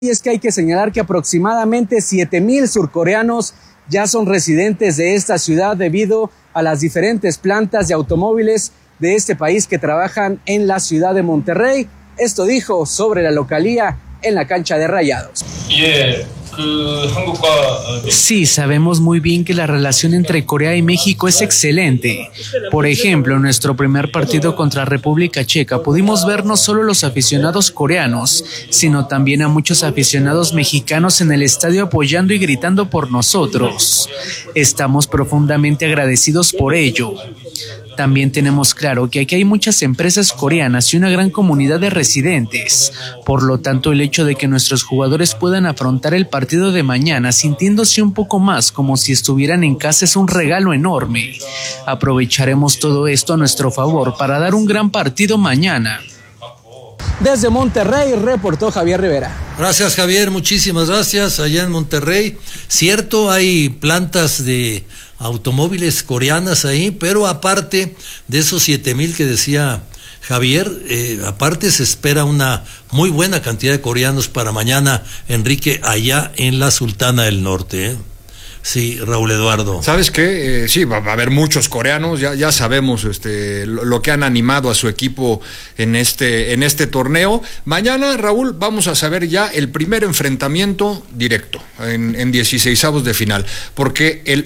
Y es que hay que señalar que aproximadamente 7,000 surcoreanos ya son residentes de esta ciudad debido a las diferentes plantas de automóviles de este país que trabajan en la ciudad de Monterrey. Esto dijo sobre la localía en la cancha de Rayados. Sí, sabemos muy bien que la relación entre Corea y México es excelente. Por ejemplo, en nuestro primer partido contra República Checa pudimos ver no solo los aficionados coreanos, sino también a muchos aficionados mexicanos en el estadio apoyando y gritando por nosotros. Estamos profundamente agradecidos por ello. También tenemos claro que aquí hay muchas empresas coreanas y una gran comunidad de residentes. Por lo tanto, el hecho de que nuestros jugadores puedan afrontar el partido de mañana sintiéndose un poco más como si estuvieran en casa es un regalo enorme. Aprovecharemos todo esto a nuestro favor para dar un gran partido mañana. Desde Monterrey, reportó Javier Rivera. Gracias, Javier, muchísimas gracias. Allá en Monterrey, cierto, hay plantas de automóviles coreanas ahí, pero aparte de esos 7,000 que decía Javier, aparte se espera una muy buena cantidad de coreanos para mañana, Enrique, allá en la Sultana del Norte, Sí, Raúl Eduardo. ¿Sabes qué? Sí, va a haber muchos coreanos, ya sabemos lo que han animado a su equipo en este torneo. Mañana, Raúl, vamos a saber ya el primer enfrentamiento directo en 16avos de final, porque el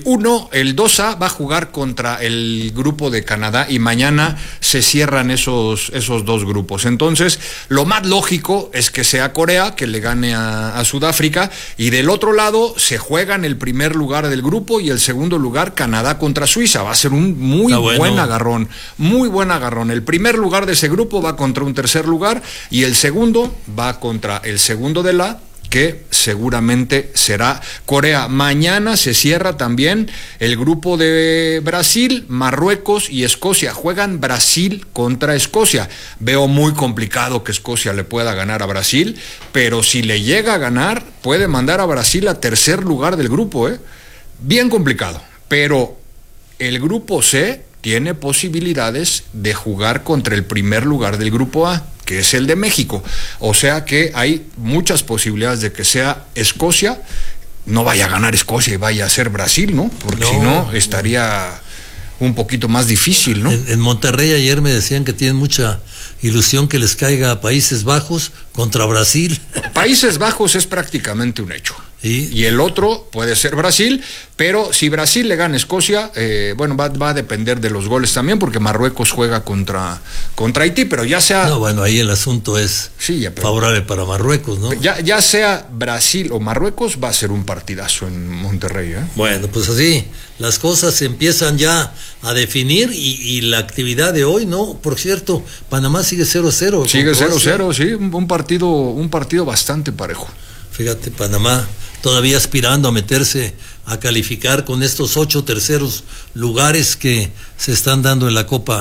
2A va a jugar contra el grupo de Canadá y mañana se cierran esos dos grupos. Entonces, lo más lógico es que sea Corea, que le gane a Sudáfrica, y del otro lado se juegan el primer lugar del grupo y el segundo lugar Canadá contra Suiza. Va a ser un muy buen agarrón, muy buen agarrón. El primer lugar de ese grupo va contra un tercer lugar y el segundo va contra el segundo de que seguramente será Corea. Mañana se cierra también el grupo de Brasil, Marruecos y Escocia. Juegan Brasil contra Escocia. Veo muy complicado que Escocia le pueda ganar a Brasil, pero si le llega a ganar, puede mandar a Brasil a tercer lugar del grupo, Bien complicado, pero el grupo C tiene posibilidades de jugar contra el primer lugar del grupo A, que es el de México. O sea que hay muchas posibilidades de que sea Escocia, no vaya a ganar Escocia y vaya a ser Brasil, ¿no? Porque si no, estaría un poquito más difícil, ¿no? En Monterrey ayer me decían que tienen mucha ilusión que les caiga a Países Bajos contra Brasil. Países Bajos es prácticamente un hecho. ¿Sí? Y el otro puede ser Brasil, pero si Brasil le gana a Escocia, va a depender de los goles también, porque Marruecos juega contra Haití, pero ya sea... No, bueno, ahí el asunto es favorable para Marruecos, ¿no? Ya sea Brasil o Marruecos, va a ser un partidazo en Monterrey, Bueno, pues así, las cosas se empiezan ya a definir y la actividad de hoy, ¿no? Por cierto, Panamá sigue 0-0. Sigue 0-0, sí, un partido bastante parejo. Fíjate, Panamá todavía aspirando a meterse, a calificar con estos 8 terceros lugares que se están dando en la Copa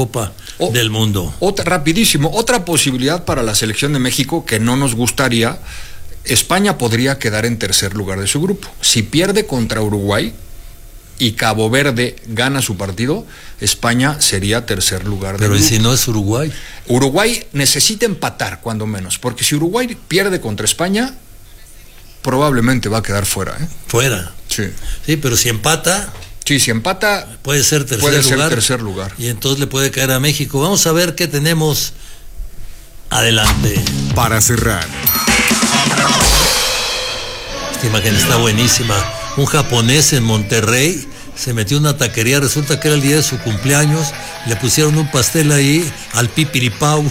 del Mundo. Rapidísimo, otra posibilidad para la selección de México que no nos gustaría: España podría quedar en tercer lugar de su grupo. Si pierde contra Uruguay y Cabo Verde gana su partido, España sería tercer lugar del grupo. Pero ¿y si no es Uruguay? Uruguay necesita empatar, cuando menos, porque si Uruguay pierde contra España, probablemente va a quedar fuera. Fuera. Sí. Sí, pero si empata. Sí, si empata. Puede ser tercer lugar. Y entonces le puede caer a México. Vamos a ver qué tenemos adelante. Para cerrar. Esta imagen está buenísima. Un japonés en Monterrey se metió en una taquería, resulta que era el día de su cumpleaños, le pusieron un pastel ahí al pipiripau.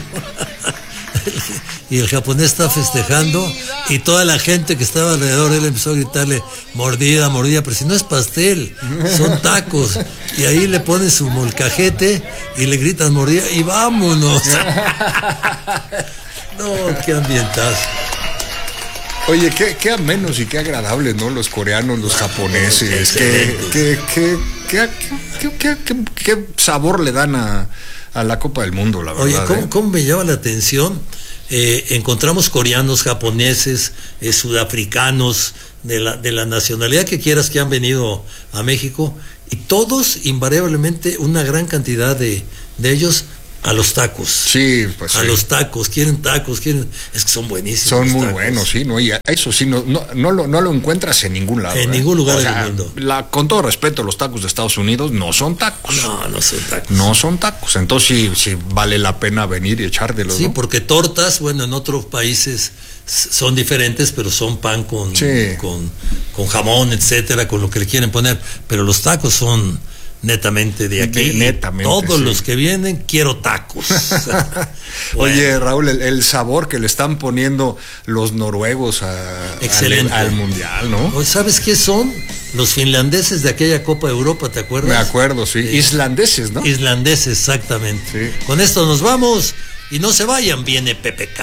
Y el japonés está festejando y toda la gente que estaba alrededor de él empezó a gritarle mordida, pero si no es pastel, son tacos. Y ahí le ponen su molcajete y le gritan mordida y vámonos. No, qué ambientazo. Oye, qué amenos y qué agradables, ¿no? Los coreanos, los japoneses. Qué sabor le dan a la Copa del Mundo, la verdad. Oye, ¿cómo me llama la atención? Encontramos coreanos, japoneses, sudafricanos, de la nacionalidad que quieras, que han venido a México, y todos, invariablemente, una gran cantidad de ellos A los tacos. Sí, pues A sí. los tacos, quieren. Es que son buenísimos. Son los muy tacos. buenos, sí, ¿no? Y eso sí, no lo encuentras en ningún lado. En ningún lugar del mundo. Con todo respeto, los tacos de Estados Unidos no son tacos. No son tacos. No son tacos. Entonces sí vale la pena venir y echártelos, Sí, ¿no? porque tortas, bueno, en otros países son diferentes, pero son pan con jamón, etcétera, con lo que le quieren poner. Pero los tacos son netamente de aquí. Netamente, Todos sí. los que vienen, quiero tacos. Bueno. Oye, Raúl, el sabor que le están poniendo los noruegos Excelente. al Mundial, ¿no? ¿Sabes qué son? Los finlandeses de aquella Copa de Europa, ¿te acuerdas? Me acuerdo, sí. Islandeses, ¿no? Islandeses, exactamente. Sí. Con esto nos vamos y no se vayan, viene PPK.